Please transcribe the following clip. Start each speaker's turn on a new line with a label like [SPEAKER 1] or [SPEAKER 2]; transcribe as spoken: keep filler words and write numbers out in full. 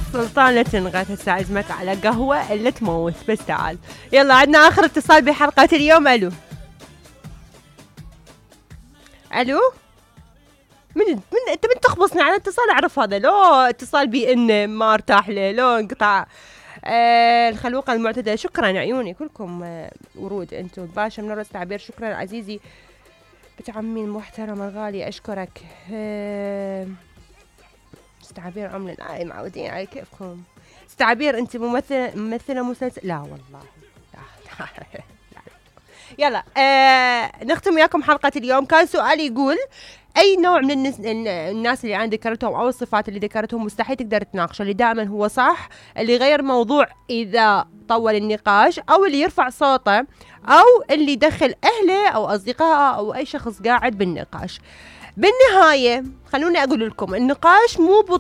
[SPEAKER 1] سلطان لا تنغث هسه عزمك على قهوة إلا تموت بس تعال. يلا عندنا آخر اتصال بحلقة اليوم. ألو ألو من من أنت من تخبصني على اتصال أعرف هذا لو اتصال بي إن ما ارتاح له لو انقطع. آه الخلوقة المعتدلة شكرا عيوني كلكم. آه ورود أنتم باشا من رأس تعبير شكرا عزيزي بنت عمي المحترم الغالي أشكرك. آه استعبير عملة لا معودين على كيفكم. استعبير أنت ممثلة ممثلة مسلسل لا والله لا لا لا. يلا آه نختم وياكم حلقة اليوم. كان سؤالي يقول أي نوع من الناس, الناس اللي أنا ذكرتهم أو الصفات اللي ذكرتهم مستحيل تقدر تناقشه؟ اللي دائما هو صح، اللي يغير موضوع إذا طول النقاش، أو اللي يرفع صوته، أو اللي يدخل أهله أو أصدقائه أو أي شخص قاعد بالنقاش. بالنهاية خلوني أقول لكم النقاش مو